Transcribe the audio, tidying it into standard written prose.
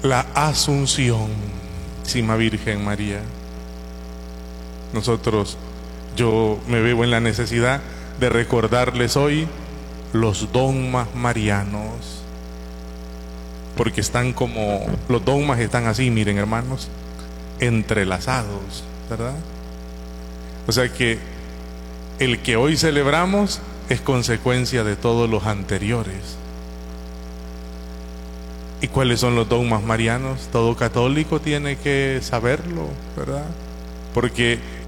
la Asunción, Sima Virgen María. Yo me veo en la necesidad de recordarles hoy los dogmas marianos, porque los dogmas están así, miren hermanos, entrelazados, ¿verdad? O sea que el que hoy celebramos es consecuencia de todos los anteriores. ¿Y cuáles son los dogmas marianos? Todo católico tiene que saberlo, ¿verdad? Porque